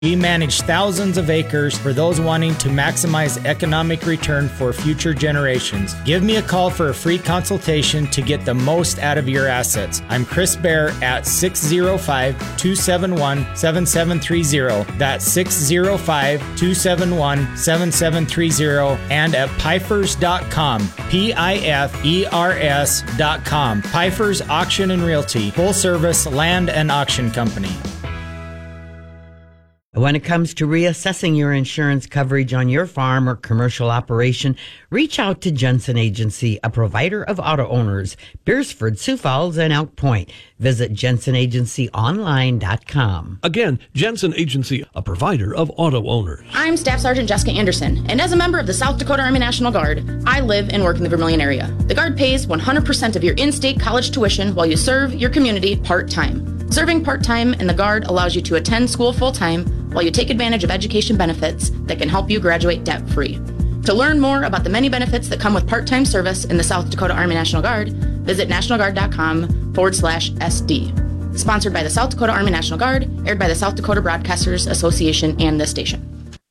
We manage thousands of acres for those wanting to maximize economic return for future generations. Give me a call for a free consultation to get the most out of your assets. I'm Chris Bear at 605-271-7730. That's 605-271-7730 and at Pifers.com. Pifers.com. Pifers Auction and Realty. Full service land and auction company. When it comes to reassessing your insurance coverage on your farm or commercial operation, reach out to Jensen Agency, a provider of auto owners, Beersford, Sioux Falls, and Elk Point. Visit jensenagencyonline.com. Again, Jensen Agency, a provider of auto owners. I'm Staff Sergeant Jessica Anderson, and as a member of the South Dakota Army National Guard, I live and work in the Vermilion area. The Guard pays 100% of your in-state college tuition while you serve your community part-time. Serving part-time in the Guard allows you to attend school full-time while you take advantage of education benefits that can help you graduate debt-free. To learn more about the many benefits that come with part-time service in the South Dakota Army National Guard, visit nationalguard.com/SD. Sponsored by the South Dakota Army National Guard, aired by the South Dakota Broadcasters Association and this station.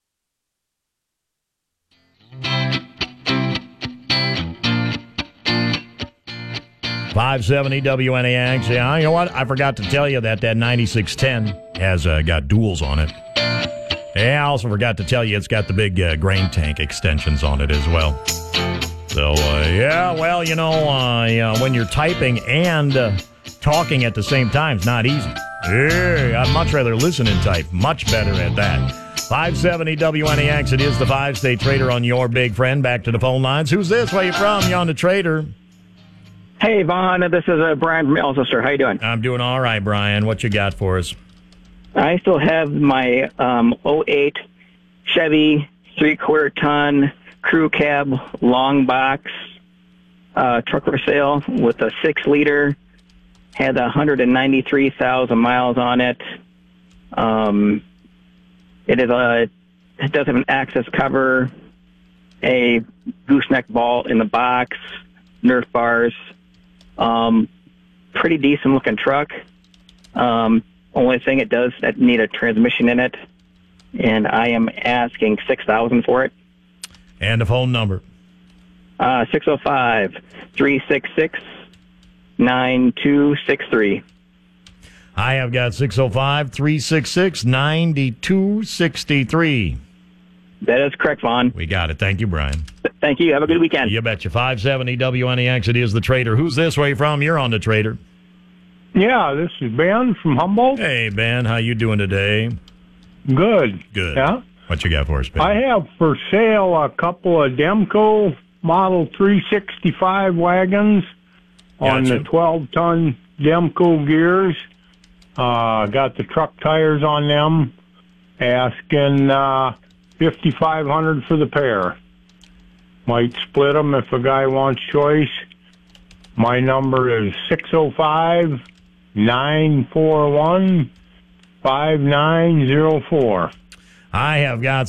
.570 WNAX. Yeah, you know what? I forgot to tell you that 9610 has got duals on it. Yeah, I also forgot to tell you it's got the big grain tank extensions on it as well. So, yeah, well, you know, when you're typing and talking at the same time, it's not easy. Yeah, I'd much rather listen and type. Much better at that. 570 WNAX. It is the Five-State Trader on your big friend. Back to the phone lines. Who's this? Where you from? You on the Trader? Hey, Vaughn, this is Brian from Elcester. How you doing? I'm doing all right, Brian. What you got for us? I still have my 08 Chevy 3/4 ton crew cab long box truck for sale with a 6-liter. Had 193,000 miles on it. It does have an access cover, a gooseneck ball in the box, Nerf bars. Pretty decent looking truck. Only thing it does that need a transmission in it, and I am asking $6,000 for it. And the phone number? 605-366-9263. I have got 605-366-9263. That is correct, Vaughn. We got it. Thank you, Brian. Thank you. Have a good weekend. You betcha. 570 WNEX. It is the Trader. Who's this? Where you from? You're on the Trader. Yeah, this is Ben from Humboldt. Hey, Ben. How you doing today? Good. Good. Yeah. What you got for us, Ben? I have for sale a couple of Demco Model 365 wagons on the 12-ton Demco gears. Got the truck tires on them. Asking $5,500 for the pair. Might split them if a guy wants choice. My number is 605-941-5904. I have got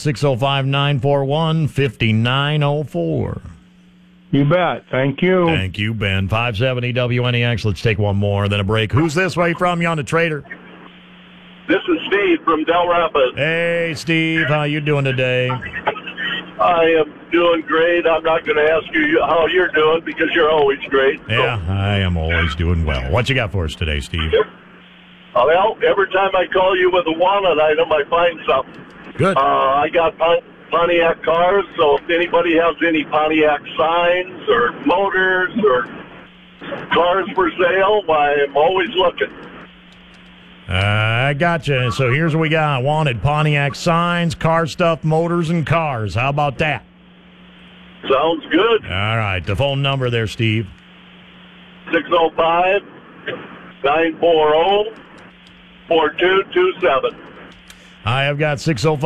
605-941-5904. You bet. Thank you. Thank you, Ben. 570 WNEX. Let's take one more, then a break. Who's this? Where you from? You on the Trader? This is Steve from Del Rapids. Hey, Steve. How you doing today? I am doing great. I'm not going to ask you how you're doing because you're always great. Yeah, I am always doing well. What you got for us today, Steve? Well, every time I call you with a wanted item, I find something. Good. I got Pontiac cars, so if anybody has any Pontiac signs or motors or cars for sale, I'm always looking. I gotcha. So here's what we got. Wanted Pontiac signs, car stuff, motors, and cars. How about that? Sounds good. All right. The phone number there, Steve. 605-940-4227. I have got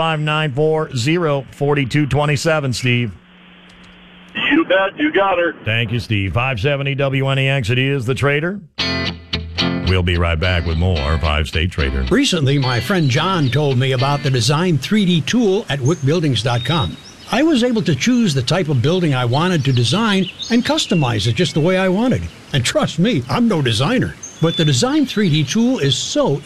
605-940-4227, Steve. You bet. You got her. Thank you, Steve. 570 WNEX. It is the Trader. We'll be right back with more Five-State Trader. Recently, my friend John told me about the Design 3D tool at wickbuildings.com. I was able to choose the type of building I wanted to design and customize it just the way I wanted. And trust me, I'm no designer. But the Design 3D tool is so